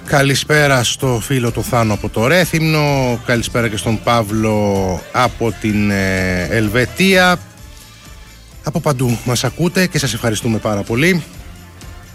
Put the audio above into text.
Καλησπέρα στο φίλο του Θάνο από το Ρέθυμνο. Καλησπέρα και στον Παύλο από την Ελβετία. Από παντού μας ακούτε και σας ευχαριστούμε πάρα πολύ.